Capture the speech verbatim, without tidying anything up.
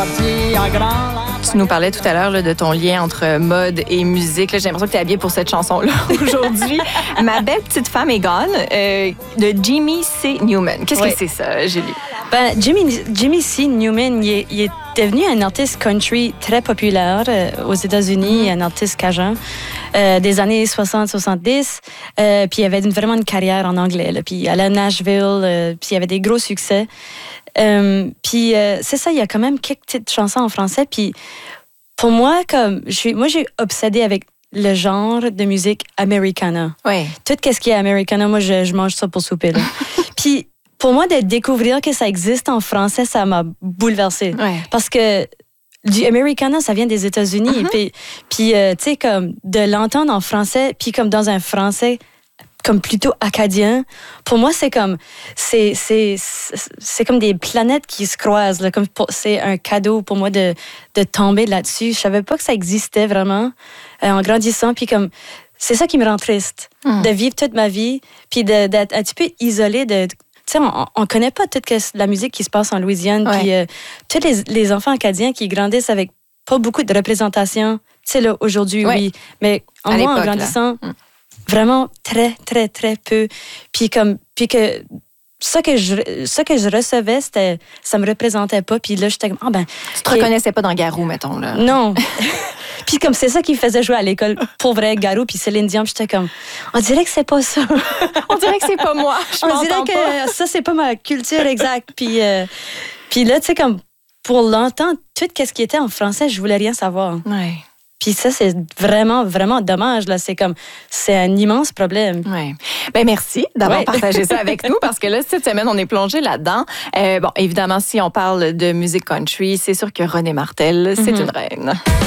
parti en grand. Tu nous parlais tout à l'heure là, de ton lien entre mode et musique. Là, j'ai l'impression que tu es habillée pour cette chanson-là aujourd'hui. Ma belle petite femme est gone, euh, de Jimmy C. Newman. Qu'est-ce oui. que c'est ça, Julie? Ben, Jimmy, Jimmy C. Newman, il est, il est devenu un artiste country très populaire euh, aux États-Unis, mm-hmm. un artiste cajun euh, des années soixante soixante-dix. Euh, puis il avait une, vraiment une carrière en anglais. Là. Puis il allait à Nashville, euh, puis il avait des gros succès. Euh, puis euh, c'est ça, il y a quand même quelques petites chansons en français. Puis pour moi, comme je suis, moi, j'ai obsédé avec le genre de musique americana. Oui. Tout ce qui est americana, moi, je, je mange ça pour souper. Là. Puis pour moi, de découvrir que ça existe en français, ça m'a bouleversée. Ouais. Parce que du americana, ça vient des États-Unis. Uh-huh. Puis, puis euh, tu sais, comme de l'entendre en français, puis comme dans un français comme plutôt acadien, pour moi, c'est comme c'est, c'est, c'est comme des planètes qui se croisent. Là, comme pour, c'est un cadeau pour moi de, de tomber là-dessus. Je savais pas que ça existait vraiment euh, en grandissant. Puis comme c'est ça qui me rend triste, mm. de vivre toute ma vie, puis de, d'être un petit peu isolée de... Tu sais, on ne connaît pas toute la musique qui se passe en Louisiane. Ouais. Puis euh, tous les, les enfants acadiens qui grandissent avec pas beaucoup de représentation. Tu sais, là, aujourd'hui, ouais. oui. Mais en à moi, en grandissant, mm. vraiment très, très, très peu. Puis comme, puis que ça que je, ça que je recevais, c'était, ça me représentait pas. Puis là, j'étais comme, ah ben... Tu te et... reconnaissais pas dans Garou, mettons, là. Non. Puis comme c'est ça qui me faisait jouer à l'école, pour vrai, Garou puis Céline Dion, j'étais comme, on dirait que c'est pas ça. On dirait que c'est pas moi. Je on dirait que pas. ça, c'est pas ma culture exacte. Puis, euh, puis là, tu sais, comme pour longtemps, tout ce qui était en français, je voulais rien savoir. Ouais. Puis ça, c'est vraiment, vraiment dommage. Là. C'est comme, c'est un immense problème. Oui. Ben merci d'avoir ouais. partagé ça avec nous parce que là, cette semaine, on est plongé là-dedans. Euh, bon, évidemment, si on parle de musique country, c'est sûr que Renée Martel, c'est mm-hmm. une reine.